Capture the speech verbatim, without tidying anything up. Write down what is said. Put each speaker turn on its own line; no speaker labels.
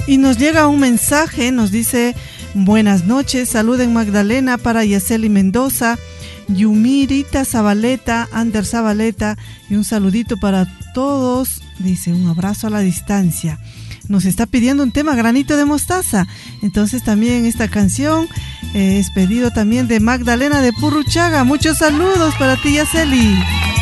Y nos llega un mensaje, nos dice: buenas noches, saluden Magdalena para Yaceli Mendoza, Yumirita Zabaleta, Ander Zabaleta, y un saludito para todos, dice, un abrazo a la distancia. Nos está pidiendo un tema, Granito de Mostaza. Entonces también esta canción eh, es pedido también de Magdalena de Purruchaga. Muchos saludos para ti, Yaceli.